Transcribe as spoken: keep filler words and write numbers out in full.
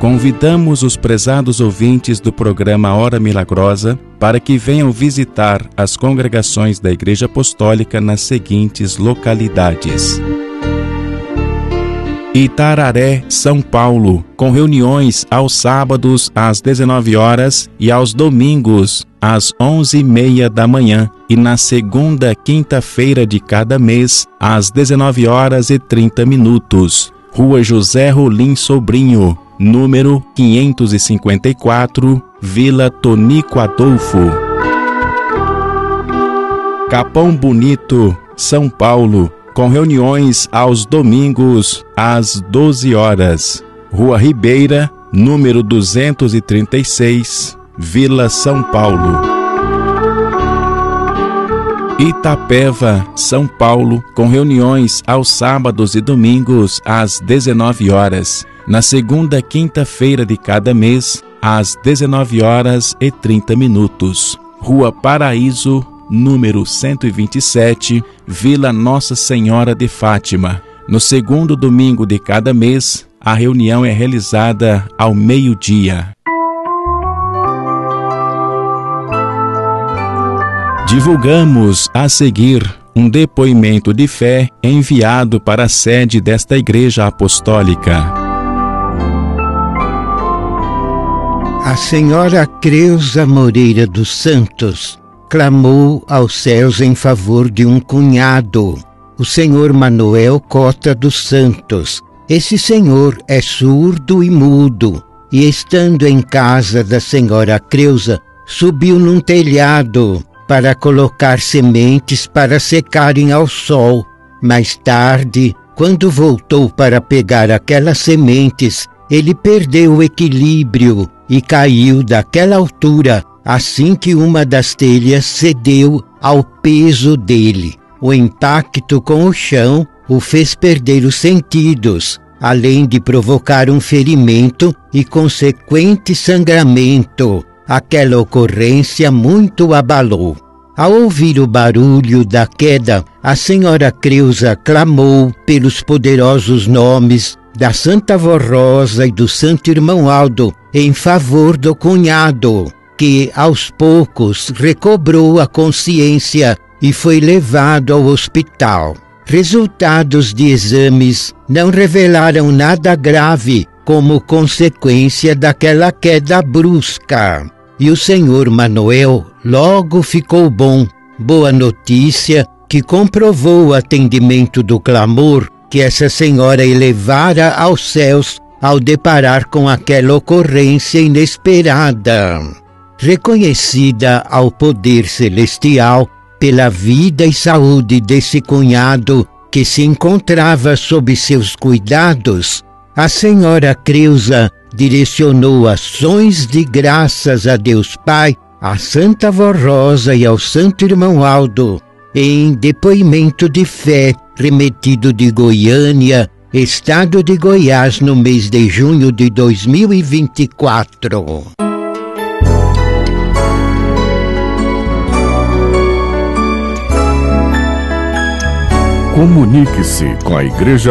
Convidamos os prezados ouvintes do programa Hora Milagrosa para que venham visitar as congregações da Igreja Apostólica nas seguintes localidades: Itararé, São Paulo, com reuniões aos sábados às dezenove horas e aos domingos às onze e meia da manhã, e na segunda quinta-feira de cada mês às dezenove horas e trinta minutos. Rua José Rolim Sobrinho, número quinhentos e cinquenta e quatro, Vila Tonico Adolfo. Capão Bonito, São Paulo, com reuniões aos domingos às doze horas. Rua Ribeira, número duzentos e trinta e seis, Vila São Paulo. Itapeva, São Paulo, com reuniões aos sábados e domingos às dezenove horas. Na segunda quinta-feira de cada mês, às dezenove horas e trinta minutos. Rua Paraíso, número cento e vinte e sete, Vila Nossa Senhora de Fátima. No segundo domingo de cada mês, a reunião é realizada ao meio-dia. Divulgamos a seguir um depoimento de fé enviado para a sede desta Igreja Apostólica. A senhora Creuza Moreira dos Santos clamou aos céus em favor de um cunhado, o senhor Manuel Cota dos Santos. Esse senhor é surdo e mudo, e estando em casa da senhora Creuza, subiu num telhado para colocar sementes para secarem ao sol. Mais tarde, quando voltou para pegar aquelas sementes, ele perdeu o equilíbrio e caiu daquela altura assim que uma das telhas cedeu ao peso dele. O impacto com o chão o fez perder os sentidos, além de provocar um ferimento e consequente sangramento. Aquela ocorrência muito o abalou. Ao ouvir o barulho da queda, a senhora Creuza clamou pelos poderosos nomes da Santa Vó Rosa e do Santo Irmão Aldo em favor do cunhado, que aos poucos recobrou a consciência e foi levado ao hospital. Resultados de exames não revelaram nada grave como consequência daquela queda brusca. E o senhor Manuel logo ficou bom. Boa notícia que comprovou o atendimento do clamor que essa senhora elevara aos céus ao deparar com aquela ocorrência inesperada. Reconhecida ao poder celestial pela vida e saúde desse cunhado que se encontrava sob seus cuidados, a senhora Creuza direcionou ações de graças a Deus Pai, à Santa Vó Rosa e ao Santo Irmão Aldo, em depoimento de fé remetido de Goiânia, estado de Goiás, no mês de junho de dois mil e vinte e quatro. Comunique-se com a Igreja